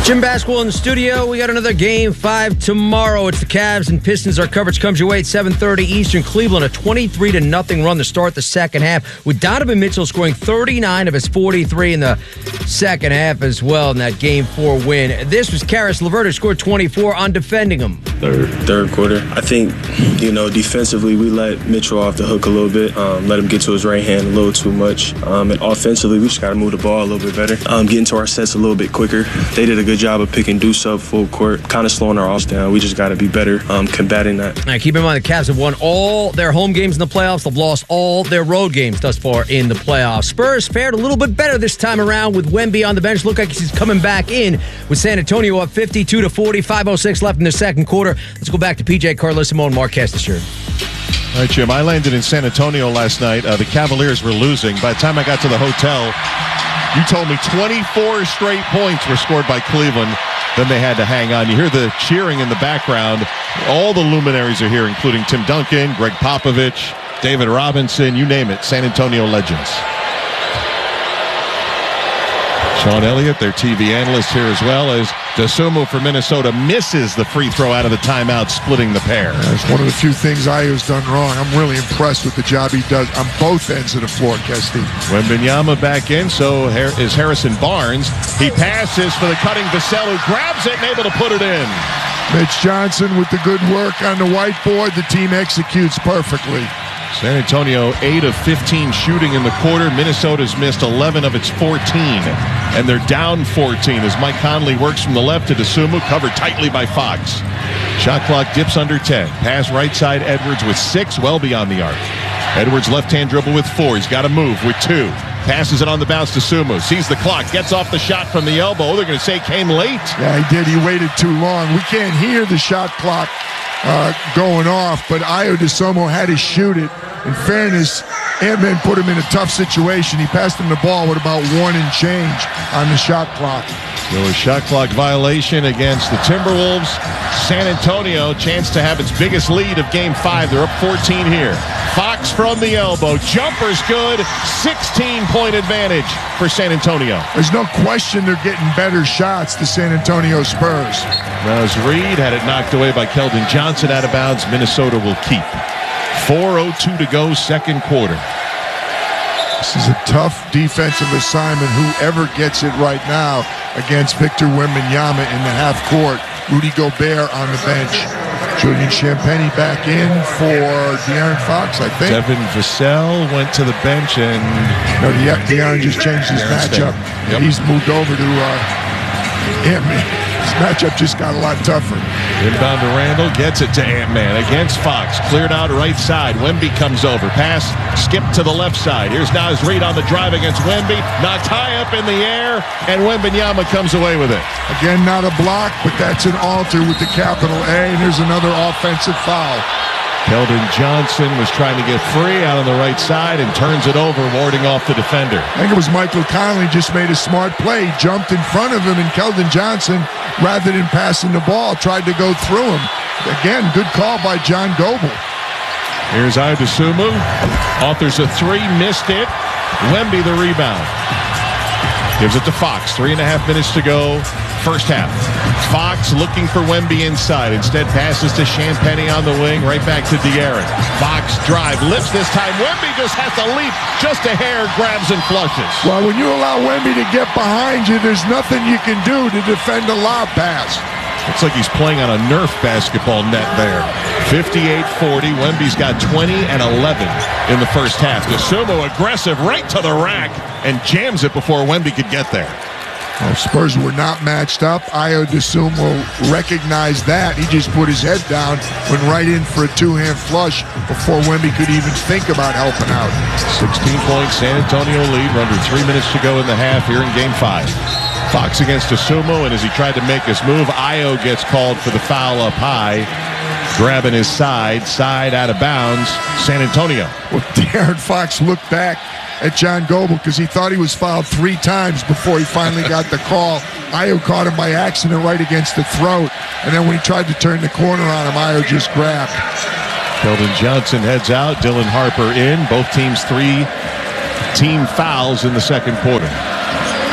Jim Basketball in the studio. We got another Game 5 tomorrow. It's the Cavs and Pistons. Our coverage comes your way at 7:30 Eastern. Cleveland, a 23-0 run to start the second half, with Donovan Mitchell scoring 39 of his 43 in the second half as well in that Game 4 win. This was Caris LeVert, who scored 24 on defending him. Third quarter. I think, defensively we let Mitchell off the hook a little bit, let him get to his right hand a little too much. And offensively, we just got to move the ball a little bit better, get into our sets a little bit quicker. They did a good job of picking Deuce up full court, kind of slowing our offs down. We just got to be better combating that. Now, keep in mind, the Cavs have won all their home games in the playoffs. They've lost all their road games thus far in the playoffs. Spurs fared a little bit better this time around with Wemby on the bench. Look like he's coming back in with San Antonio up 52-40, 5:06 left in the second quarter. Let's go back to PJ Carlesimo and Mark Kestecher. All right, Jim, I landed in San Antonio last night. The Cavaliers were losing. By the time I got to the hotel, you told me 24 straight points were scored by Cleveland. Then they had to hang on. You hear the cheering in the background. All the luminaries are here, including Tim Duncan, Greg Popovich, David Robinson, you name it, San Antonio legends. Sean Elliott, their TV analyst, here as well, as Dosunmu for Minnesota misses the free throw out of the timeout, splitting the pair. That's one of the few things Ayo's done wrong. I'm really impressed with the job he does on both ends of the floor, Kesty. Wembanyama back in, so is Harrison Barnes. He passes for the cutting Vassell, who grabs it and able to put it in. Mitch Johnson with the good work on the whiteboard. The team executes perfectly. San Antonio 8 of 15 shooting in the quarter. Minnesota's missed 11 of its 14, and they're down 14 as Mike Conley works from the left to Dosunmu, covered tightly by Fox. Shot clock dips under 10. Pass right side, Edwards with 6, well beyond the arc. Edwards left-hand dribble with 4. He's got to move with 2. Passes it on the bounce to Dosunmu. Sees the clock. Gets off the shot from the elbow. They're going to say came late. Yeah, he did. He waited too long. We can't hear the shot clock going off, but Ayo Dosunmu had to shoot it. In fairness, Ant-Man put him in a tough situation. He passed him the ball with about 1 and change on the shot clock. There was shot clock violation against the Timberwolves. San Antonio, chance to have its biggest lead of Game 5. They're up 14 here. Fox from the elbow. Jumper's good. 16-point advantage for San Antonio. There's no question they're getting better shots, the San Antonio Spurs. Naz Reid had it knocked away by Keldon Johnson out of bounds. Minnesota will keep. 4:02 to go, second quarter. This is a tough defensive assignment. Whoever gets it right now against Victor Wembanyama in the half court. Rudy Gobert on the bench. Julian Champagnie back in for De'Aaron Fox, I think. Devin Vassell went to the bench and... No, De'Aaron just changed his matchup. Yep. He's moved over to Ant-Man. His matchup just got a lot tougher. Inbound to Randall, gets it to Ant-Man against Fox. Cleared out right side. Wemby comes over. Pass, skip to the left side. Here's Naz Reid on the drive against Wemby. Knocked high up in the air, and Wembanyama comes away with it. Again, not a block, but that's an alter with the capital A, and here's another offensive foul. Keldon Johnson was trying to get free out on the right side and turns it over, warding off the defender. I think it was Michael Conley just made a smart play. He jumped in front of him, and Keldon Johnson, rather than passing the ball, tried to go through him. Again, good call by John Goble. Here's Ayo Dosunmu. Authors a 3, missed it. Wemby the rebound. Gives it to Fox. 3.5 minutes to go. First half. Fox looking for Wemby inside. Instead passes to Champagnie on the wing. Right back to De'Aaron. Fox drive. Lifts this time. Wemby just has to leap just a hair. Grabs and flushes. Well, when you allow Wemby to get behind you, there's nothing you can do to defend a lob pass. Looks like he's playing on a Nerf basketball net there. 58-40. Wemby's got 20 and 11 in the first half. Dosunmu aggressive right to the rack and jams it before Wemby could get there. Well, Spurs were not matched up. Ayo Dosunmu recognized that. He just put his head down, went right in for a two-hand flush before Wemby could even think about helping out. 16-point San Antonio lead. Under 3 minutes to go in the half here in Game 5. Fox against Dosunmu, and as he tried to make his move, Ayo gets called for the foul up high. Grabbing his side out of bounds, San Antonio. Well, De'Aaron Fox looked back at John Goble because he thought he was fouled 3 times before he finally got the call. Ayo caught him by accident right against the throat, and then when he tried to turn the corner on him, Ayo just grabbed. Keldon Johnson heads out, Dylan Harper in. Both teams 3 team fouls in the second quarter.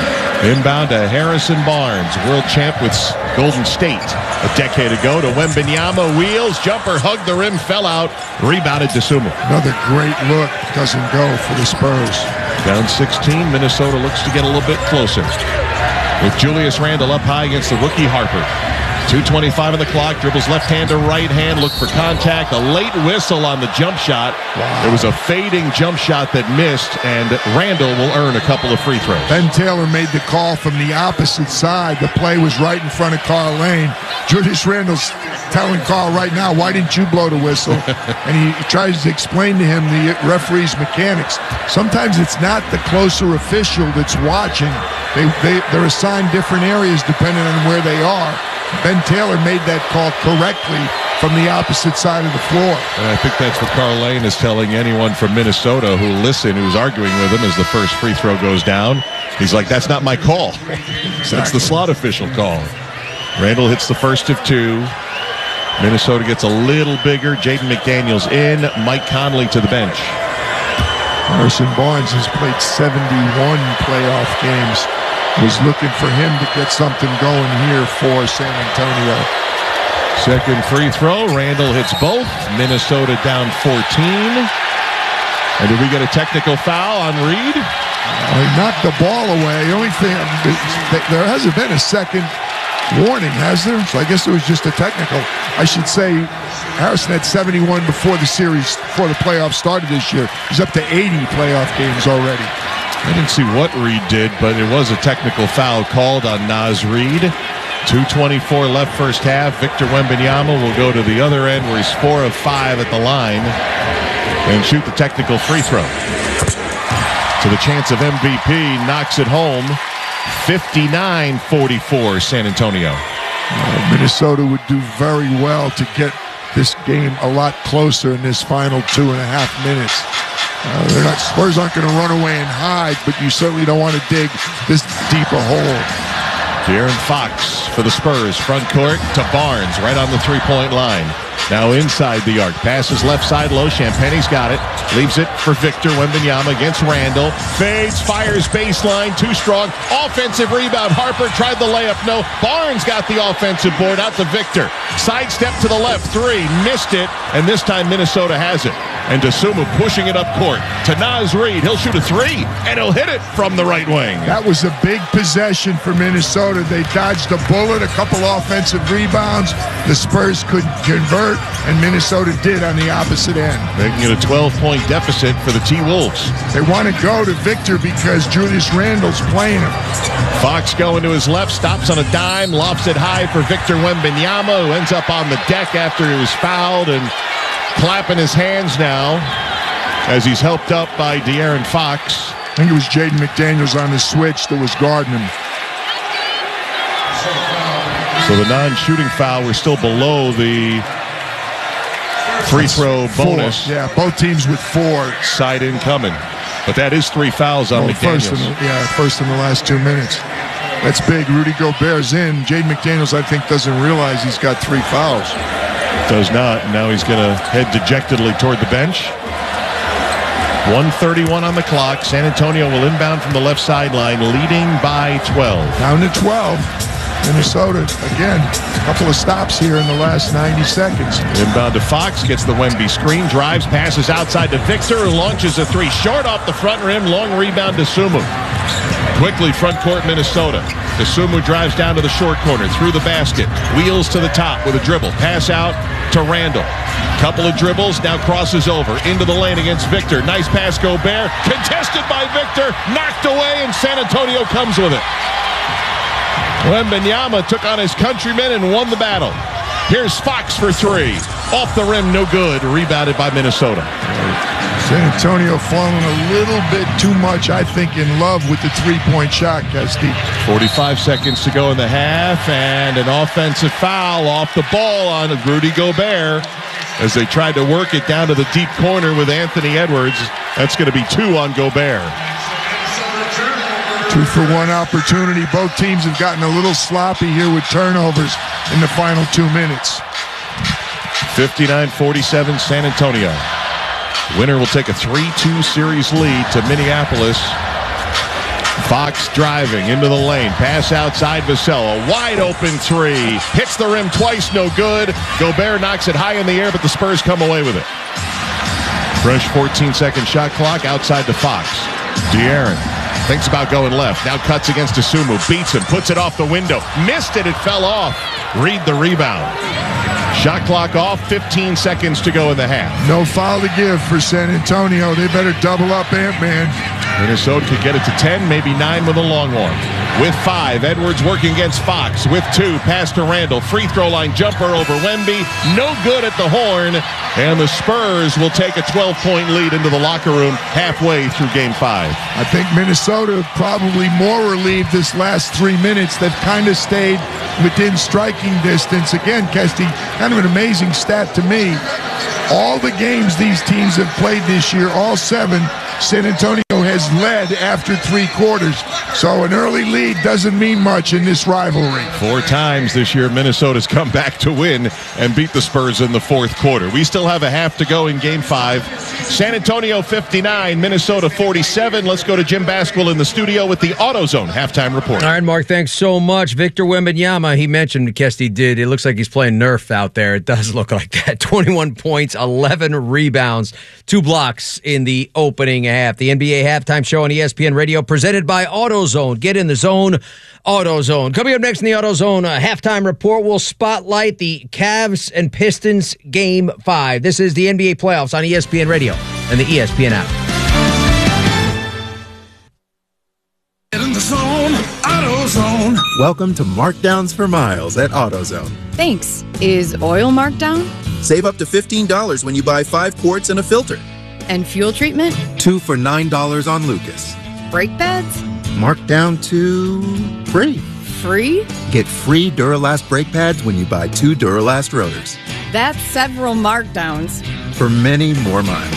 Inbound to Harrison Barnes, world champ with Golden State a decade ago, to Wembanyama. Wheels, jumper, hugged the rim, fell out, rebounded Dosunmu. Another great look, doesn't go for the Spurs. Down 16, Minnesota looks to get a little bit closer, with Julius Randle up high against the rookie Harper. 2:25 on the clock, dribbles left hand to right hand, look for contact, a late whistle on the jump shot. Wow. There was a fading jump shot that missed, and Randle will earn a couple of free throws. Ben Taylor made the call from the opposite side. The play was right in front of Karl Lane. Julius Randle's telling Karl right now, why didn't you blow the whistle? And he tries to explain to him the referee's mechanics. Sometimes it's not the closer official that's watching. They're assigned different areas depending on where they are. Ben Taylor made that call correctly from the opposite side of the floor. And I think that's what Karl Lane is telling anyone from Minnesota who's arguing with him as the first free throw goes down. He's like, that's not my call. Exactly. That's the slot official call. Randle hits the first of two. Minnesota gets a little bigger. Jaden McDaniels in. Mike Conley to the bench. Harrison Barnes has played 71 playoff games. Was looking for him to get something going here for San Antonio. Second free throw. Randle hits both. Minnesota down 14. And did we get a technical foul on Reed? He knocked the ball away. The only thing, there hasn't been a second warning, has there? So I guess it was just a technical. I should say Harrison had 71 before the playoffs started this year. He's up to 80 playoff games already. I didn't see what Reed did, but it was a technical foul called on Naz Reid. 2:24 left first half. Victor Wembanyama will go to the other end where he's 4 of 5 at the line and shoot the technical free throw. So the chance of MVP knocks it home. 59-44 San Antonio. Minnesota would do very well to get this game a lot closer in this final 2.5 minutes. Spurs aren't going to run away and hide, but you certainly don't want to dig this deep a hole. De'Aaron Fox for the Spurs, front court to Barnes, right on the three-point line. Now inside the arc, passes left side low. Champagne's got it, leaves it for Victor Wembanyama against Randle. Fades, fires baseline, too strong. Offensive rebound. Harper tried the layup, no. Barnes got the offensive board, out to Victor. Sidestep to the left, three, missed it, and this time Minnesota has it. And Dosunmu pushing it up court to Naz Reid. He'll shoot a three, and he'll hit it from the right wing. That was a big possession for Minnesota. They dodged a bullet, a couple offensive rebounds. The Spurs couldn't convert, and Minnesota did on the opposite end. Making it a 12-point deficit for the T-Wolves. They want to go to Victor because Julius Randle's playing him. Fox going to his left, stops on a dime, lofts it high for Victor Wembanyama, who ends up on the deck after he was fouled and clapping his hands now as he's helped up by De'Aaron Fox. I think it was Jaden McDaniels on the switch that was guarding him. So the non-shooting foul, we're still below the free throw bonus. 4. Yeah, both teams with 4. Side in coming. But that is 3 fouls on McDaniels. First in the last 2 minutes. That's big. Rudy Gobert's in. Jaden McDaniels, I think, doesn't realize he's got 3 fouls. Does not. Now he's going to head dejectedly toward the bench. 1:31 on the clock. San Antonio will inbound from the left sideline, leading by 12. Down to 12. Minnesota, again, a couple of stops here in the last 90 seconds. Inbound to Fox, gets the Wemby screen, drives, passes outside to Victor, who launches a three short off the front rim. Long rebound to Dosunmu. Quickly front court Minnesota. Dosunmu drives down to the short corner, through the basket, wheels to the top with a dribble, pass out to Randle. Couple of dribbles, now crosses over into the lane against Victor. Nice pass, Gobert, contested by Victor, knocked away, and San Antonio comes with it. Wembanyama took on his countrymen and won the battle. Here's Fox for three. Off the rim, no good. Rebounded by Minnesota. San Antonio falling a little bit too much, I think, in love with the three-point shot, Casti. 45 seconds to go in the half, and an offensive foul off the ball on Rudy Gobert as they tried to work it down to the deep corner with Anthony Edwards. That's going to be 2 on Gobert. 2-for-1 opportunity. Both teams have gotten a little sloppy here with turnovers in the final 2 minutes. 59-47 San Antonio. Winner will take a 3-2 series lead to Minneapolis Fox driving into the lane. Pass outside Vassell. A wide open three. Hits the rim twice, no good. Gobert knocks it high in the air, but the Spurs come away with it. Fresh 14-second shot clock outside to Fox. De'Aaron thinks about going left. Now cuts against Asumu. Beats him. Puts it off the window. Missed it. It fell off. Reed the rebound. Shot clock off. 15 seconds to go in the half. No foul to give for San Antonio. They better double up Ant-Man. Minnesota could get it to 10, maybe 9 with a long one. With 5, Edwards working against Fox. With 2, pass to Randall. Free throw line jumper over Wemby. No good at the horn. And the Spurs will take a 12-point lead into the locker room halfway through Game 5. I think Minnesota probably more relieved this last 3 minutes. They've kind of stayed within striking distance. Again, Kesty, kind of an amazing stat to me. All the games these teams have played this year, all 7, San Antonio has led after 3 quarters. So an early lead doesn't mean much in this rivalry. 4 times this year, Minnesota's come back to win and beat the Spurs in the fourth quarter. We still have a half to go in Game 5. San Antonio 59, Minnesota 47. Let's go to Jim Basquill in the studio with the AutoZone halftime report. All right, Mark, thanks so much. Victor Wembanyama, he mentioned, Kesty did. It looks like he's playing Nerf out there. It does look like that. 21 points, 11 rebounds, 2 blocks in the opening half. The NBA halftime show on ESPN Radio presented by AutoZone. Get in the zone, AutoZone. Coming up next in the AutoZone halftime report, we'll spotlight the Cavs and Pistons Game 5. This is the NBA playoffs on ESPN Radio and the ESPN app. Get in the zone, AutoZone. Welcome to Markdowns for Miles at AutoZone. Thanks. Is oil marked down? Save up to $15 when you buy 5 quarts and a filter. And fuel treatment? 2 for $9 on Lucas. Brake pads? Marked down to free. Free? Get free Duralast brake pads when you buy 2 Duralast rotors. That's several markdowns. For many more miles.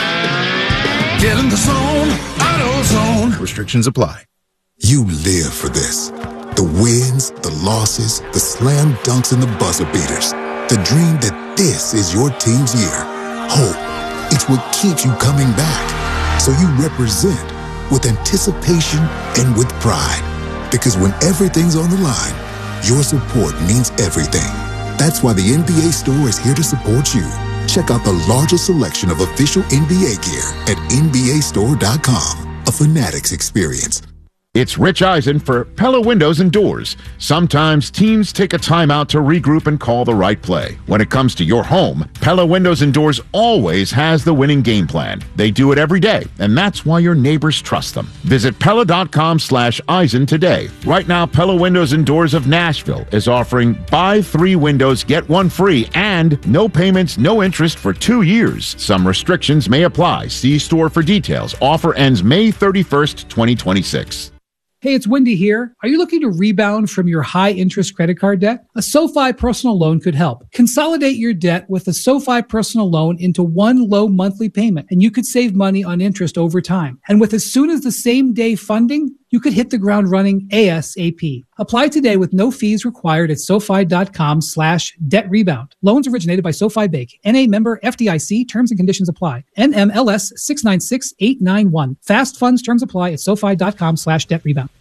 Get in the zone, AutoZone. Restrictions apply. You live for this. The wins, the losses, the slam dunks, and the buzzer beaters. The dream that this is your team's year. Hope. It's what keeps you coming back. So you represent with anticipation and with pride. Because when everything's on the line, your support means everything. That's why the NBA Store is here to support you. Check out the largest selection of official NBA gear at NBAstore.com. A Fanatics experience. It's Rich Eisen for Pella Windows and Doors. Sometimes teams take a timeout to regroup and call the right play. When it comes to your home, Pella Windows and Doors always has the winning game plan. They do it every day, and that's why your neighbors trust them. Visit Pella.com/Eisen today. Right now, Pella Windows and Doors of Nashville is offering buy 3 windows, get 1 free, and no payments, no interest for 2 years. Some restrictions may apply. See store for details. Offer ends May 31st, 2026. Hey, it's Wendy here. Are you looking to rebound from your high-interest credit card debt? A SoFi personal loan could help. Consolidate your debt with a SoFi personal loan into one low monthly payment, and you could save money on interest over time. And with as soon as the same day funding, you could hit the ground running ASAP. Apply today with no fees required at SoFi.com/debt rebound. Loans originated by SoFi Bank. NA member FDIC. Terms and conditions apply. NMLS 696891. Fast funds terms apply at SoFi.com/debt rebound.